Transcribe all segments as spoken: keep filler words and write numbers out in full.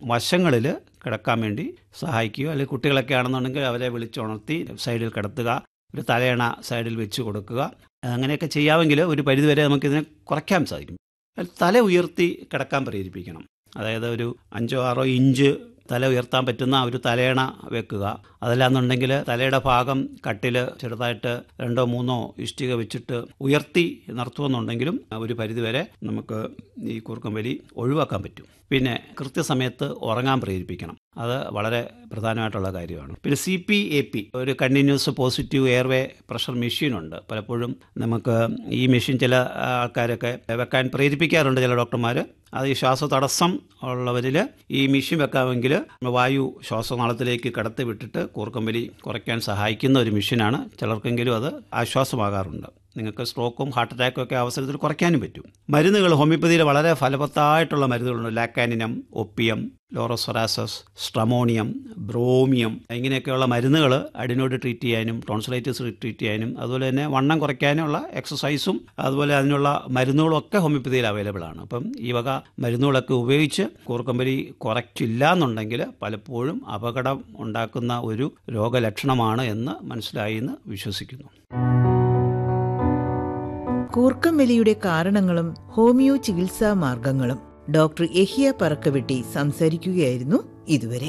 വശങ്ങളിൽ കിടക്കാൻ വേണ്ടി സഹായിക്കുകയോ, അല്ലെങ്കിൽ കുട്ടികളൊക്കെ ആണെന്നുണ്ടെങ്കിൽ അവരെ വിളിച്ചുണർത്തി സൈഡിൽ കിടത്തുക, ഒരു തലയണ സൈഡിൽ വെച്ച് കൊടുക്കുക. അങ്ങനെയൊക്കെ ചെയ്യാമെങ്കിൽ ഒരു പരിധിവരെ നമുക്കിതിനെ കുറയ്ക്കാൻ സാധിക്കും. തല ഉയർത്തി കിടക്കാൻ പ്രേരിപ്പിക്കണം. അതായത് ഒരു അഞ്ചോ ആറോ ഇഞ്ച് തല ഉയർത്താൻ പറ്റുന്ന ഒരു തലയണ വെക്കുക. അതല്ലാന്നുണ്ടെങ്കിൽ തലയുടെ ഭാഗം കട്ടിൽ ചെറുതായിട്ട് രണ്ടോ മൂന്നോ ഇഷ്ടിക വെച്ചിട്ട് ഉയർത്തി നിർത്തുമെന്നുണ്ടെങ്കിലും ഒരു പരിധിവരെ നമുക്ക് ഈ കൂർക്കം വലി ഒഴിവാക്കാൻ പറ്റും. പിന്നെ കൃത്യസമയത്ത് ഉറങ്ങാൻ പ്രേരിപ്പിക്കണം. അത് വളരെ പ്രധാനമായിട്ടുള്ള കാര്യമാണ്. പിന്നെ സി പി എ പി ഒരു കണ്ടിന്യൂസ് പോസിറ്റീവ് എയർവേ പ്രഷർ മെഷീനുണ്ട്. പലപ്പോഴും നമുക്ക് ഈ മെഷീൻ ചില ആൾക്കാരൊക്കെ വെക്കാൻ പ്രേരിപ്പിക്കാറുണ്ട്, ചില ഡോക്ടർമാർ. അത് ഈ ശ്വാസതടസ്സം ഉള്ളവരിൽ ഈ മെഷീൻ വെക്കാമെങ്കിൽ വായു ശ്വാസനാളത്തിലേക്ക് കടത്തി വിട്ടിട്ട് കൂർക്കം വലി കുറയ്ക്കാൻ സഹായിക്കുന്ന ഒരു മെഷീനാണ്. ചിലർക്കെങ്കിലും അത് ആശ്വാസമാകാറുണ്ട്. നിങ്ങൾക്ക് സ്ട്രോക്കും ഹാർട്ട് അറ്റാക്കും ഒക്കെ അവസരത്തിൽ കുറയ്ക്കാനും പറ്റും. മരുന്നുകൾ ഹോമിയോപ്പതിയിൽ വളരെ ഫലവത്തായിട്ടുള്ള മരുന്നുകളുണ്ട്. ലാക്കാനിനം, ഒപ്പിയം, ലോറോസൊറാസസ്, സ്ട്രമോണിയം, ബ്രോമിയം, ഇങ്ങനെയൊക്കെയുള്ള മരുന്നുകൾ അഡിനോയിഡ് ട്രീറ്റ് ചെയ്യാനും ടോൺസിലൈറ്റിസ് ട്രീറ്റ് ചെയ്യാനും അതുപോലെ തന്നെ വണ്ണം കുറയ്ക്കാനുള്ള എക്സസൈസും അതുപോലെ അതിനുള്ള മരുന്നുകളും ഒക്കെ ഹോമിയോപ്പതിയിൽ അവൈലബിൾ ആണ്. അപ്പം ഈ വക മരുന്നുകളൊക്കെ ഉപയോഗിച്ച് കൂർക്കം വലി കുറയ്ക്കില്ല എന്നുണ്ടെങ്കിൽ പലപ്പോഴും അപകടം ഉണ്ടാക്കുന്ന ഒരു രോഗലക്ഷണമാണ് എന്ന് മനസ്സിലായി എന്ന് വിശ്വസിക്കുന്നു. കൂർക്കം വലിയുടെ കാരണങ്ങളും ഹോമിയോ ചികിത്സാ മാർഗങ്ങളും ഡോക്ടർ യഹിയ പറക്കവെട്ടി സംസാരിക്കുകയായിരുന്നു ഇതുവരെ.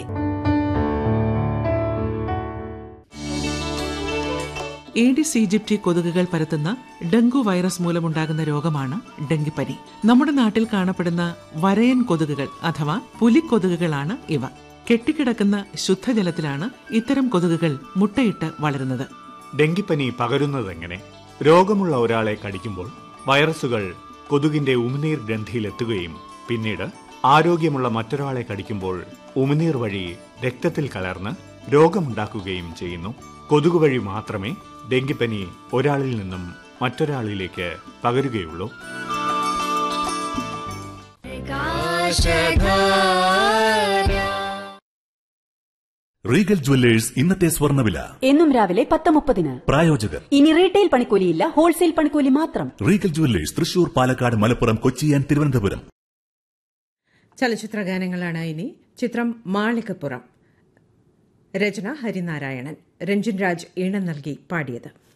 ഏഡിസ് ഈജിപ്തി കൊതുകുകൾ പരത്തുന്ന ഡെങ്കു വൈറസ് മൂലമുണ്ടാകുന്ന രോഗമാണ് ഡെങ്കിപ്പനി. നമ്മുടെ നാട്ടിൽ കാണപ്പെടുന്ന വരയൻ കൊതുകുകൾ അഥവാ പുലിക്കൊതുകുകളാണ് ഇവ. കെട്ടിക്കിടക്കുന്ന ശുദ്ധജലത്തിലാണ് ഇത്തരം കൊതുകുകൾ മുട്ടയിട്ട് വളരുന്നത്. ഡെങ്കിപ്പനി പകരുന്നതെങ്ങനെ? രോഗമുള്ള ഒരാളെ കടിക്കുമ്പോൾ വൈറസുകൾ കൊതുകിന്റെ ഉമിനീർ ഗ്രന്ഥിയിലെത്തുകയും പിന്നീട് ആരോഗ്യമുള്ള മറ്റൊരാളെ കടിക്കുമ്പോൾ ഉമിനീർ വഴി രക്തത്തിൽ കലർന്ന് രോഗമുണ്ടാക്കുകയും ചെയ്യുന്നു. കൊതുക് വഴി മാത്രമേ ഡെങ്കിപ്പനി ഒരാളിൽ നിന്നും മറ്റൊരാളിലേക്ക് പകരുകയുള്ളൂ. റീഗൽ ജുവല്ലേഴ്സ് ഇന്നത്തെ സ്വർണ്ണവില എന്നും രാവിലെ പത്ത് മുപ്പതിന്. പ്രായോജകർ ഇനി റീറ്റെയിൽ പണിക്കൂലിയില്ല, ഹോൾസെയിൽ പണിക്കൂലി മാത്രം. Regal jewellers Thrissur, Palakkad, Malappuram, Kochi and Thiruvananthapuram. ചലച്ചിത്ര ഗാനങ്ങളാണ് ഇനി. ചിത്രം മാളികപ്പുറം. രചന ഹരിനാരായണൻ. രഞ്ജിൻ രാജ് ഈണം നൽകി പാടിയത്.